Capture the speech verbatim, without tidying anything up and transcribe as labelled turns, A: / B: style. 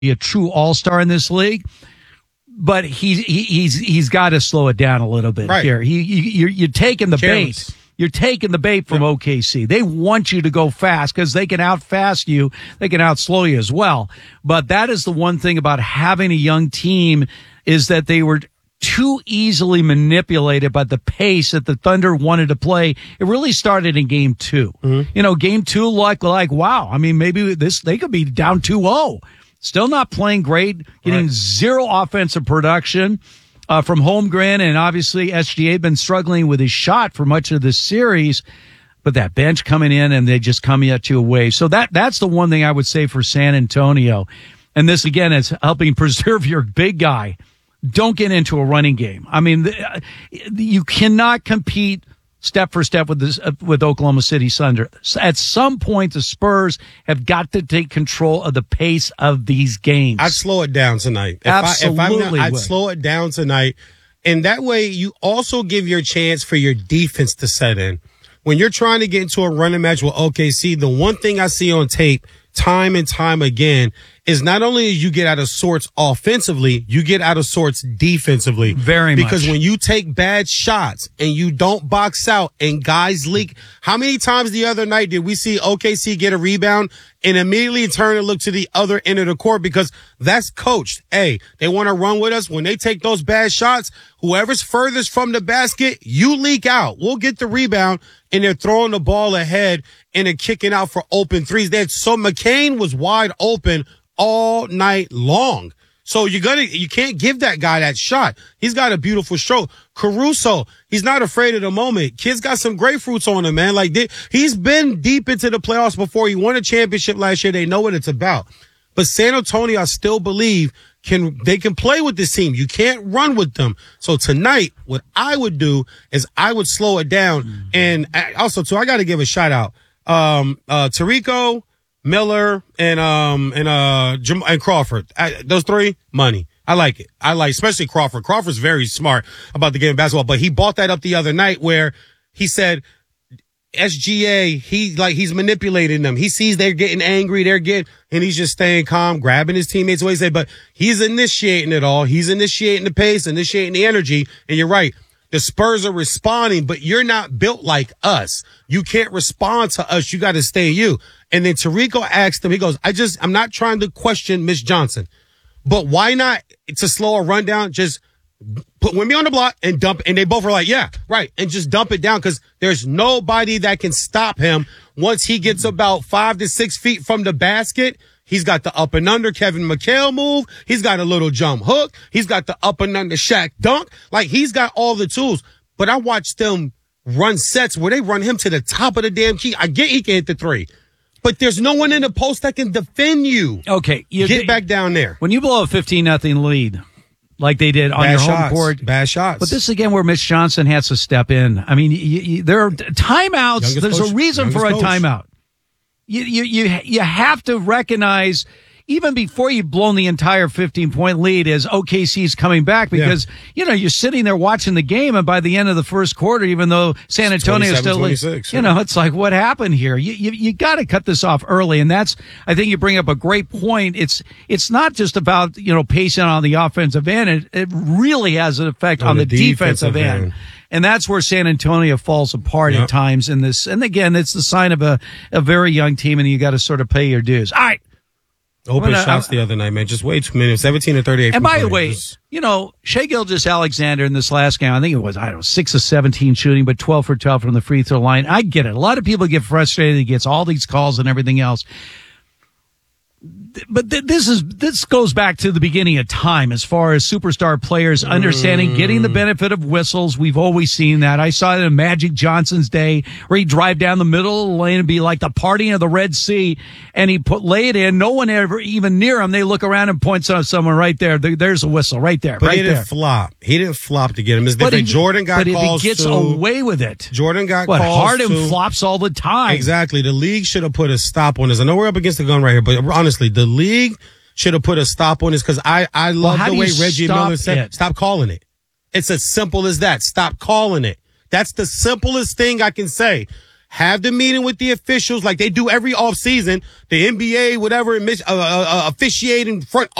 A: a true all-star in this league. But he, he he's he's got to slow it down a little bit
B: right.
A: here. He, he you're, you're taking the
B: Careless.
A: bait. You're taking the bait from O K C. They want you to go fast because they can out-fast you. They can out-slow you as well. But that is the one thing about having a young team is that they were too easily manipulated by the pace that the Thunder wanted to play. It really started in game two. Mm-hmm. You know, game two, like, like, wow. I mean, maybe this, they could be down two oh. Still not playing great, getting right. zero offensive production uh, from Holmgren, and obviously S G A had been struggling with his shot for much of this series. But that bench coming in and they just come at you away. So that that's the one thing I would say for San Antonio. And this again is helping preserve your big guy. Don't get into a running game. I mean, you cannot compete step for step with this, with Oklahoma City Thunder. At some point, the Spurs have got to take control of the pace of these games.
B: I'd slow it down tonight. If
A: Absolutely.
B: I, if I'm not, I'd
A: would.
B: slow it down tonight. And that way, you also give your chance for your defense to set in. When you're trying to get into a running match with O K C, the one thing I see on tape time and time again is not only do you get out of sorts offensively, you get out of sorts defensively.
A: Very
B: much.
A: Because
B: Because when you take bad shots and you don't box out and guys leak, how many times the other night did we see O K C get a rebound and immediately turn and look to the other end of the court? Because that's coached. Hey, they want to run with us. When they take those bad shots, whoever's furthest from the basket, you leak out. We'll get the rebound, and they're throwing the ball ahead and they're kicking out for open threes. They so McCain was wide open all night long. So you're gonna, you can't give that guy that shot. He's got a beautiful stroke. Caruso, he's not afraid of the moment. Kid's got some grapefruits on him, man. Like they, he's been deep into the playoffs before. He won a championship last year. They know what it's about. But San Antonio, I still believe can, they can play with this team. You can't run with them. So tonight, what I would do is I would slow it down. Mm-hmm. And also too, I got to give a shout out. Um, uh, Tarico, Miller, and, um, and, uh, Jam- and Crawford. I, those three, money. I like it. I like, especially Crawford. Crawford's very smart about the game of basketball, but he bought that up the other night where he said, S G A, he, like, he's manipulating them. He sees they're getting angry, they're getting, and he's just staying calm, grabbing his teammates away. Say, but he's initiating it all. He's initiating the pace, initiating the energy. And you're right. The Spurs are responding, but you're not built like us. You can't respond to us. You got to stay you. And then Tarico asked him, he goes, I just, I'm not trying to question Miss Johnson, but why not to slow a rundown? Just put Wemby on the block and dump. And they both were like, yeah, right. And just dump it down because there's nobody that can stop him once he gets about five to six feet from the basket. He's got the up and under Kevin McHale move. He's got a little jump hook. He's got the up and under Shaq dunk. Like, he's got all the tools. But I watched them run sets where they run him to the top of the damn key. I get he can hit the three, but there's no one in the post that can defend you.
A: Okay. You,
B: Get back down there.
A: When you blow a fifteen nothing lead, like they did on
B: Bad
A: your
B: shots.
A: home court.
B: Bad shots.
A: But this again where Mitch Johnson has to step in. I mean, you, you, there are timeouts.
B: Youngest
A: There's
B: coach.
A: a reason
B: Youngest
A: for a
B: coach.
A: timeout. You, you, you, you have to recognize, even before you've blown the entire fifteen-point lead, as O K C's coming back, because, yeah. you know, you're sitting there watching the game, and by the end of the first quarter, even though San Antonio still,
B: twenty-six,
A: you
B: yeah.
A: know, it's like, what happened here? You, you, you got to cut this off early, and that's, I think you bring up a great point. It's, it's not just about, you know, pacing on the offensive end. It, it really has an effect on, on the, the defensive, defensive end. end. And that's where San Antonio falls apart yep. at times in this. And again, it's the sign of a, a very young team, and you got to sort of pay your dues. All right.
B: Open well, shots uh, the other night, man. Just way too many. seventeen to thirty-eight.
A: And by the
B: thirty.
A: way,
B: Just...
A: you know, Shai Gilgeous-Alexander in this last game, I think it was, I don't know, six of seventeen shooting, but twelve for twelve from the free throw line. I get it. A lot of people get frustrated. He gets all these calls and everything else. But th- this is this goes back to the beginning of time as far as superstar players understanding, getting the benefit of whistles. We've always seen that. I saw it in Magic Johnson's day where he'd drive down the middle of the lane and be like the partying of the Red Sea, and he put lay it in. No one ever even near him. They look around and points at someone right there. there there's a whistle right there.
B: But
A: right
B: he didn't
A: there.
B: flop. He didn't flop to get him. It's
A: but
B: different.
A: He,
B: Jordan got
A: but
B: calls
A: But he gets
B: too.
A: away with it.
B: Jordan got
A: what,
B: calls
A: Harden
B: too.
A: flops all the time.
B: Exactly. The league should have put a stop on this. I know we're up against the gun right here, but honestly, the league should have put a stop on this because I, I love
A: well,
B: the way Reggie Miller said,
A: it?
B: stop calling it. It's as simple as that. Stop calling it. That's the simplest thing I can say. have the meeting with the officials like they do every offseason, the N B A, whatever, uh, uh, officiating front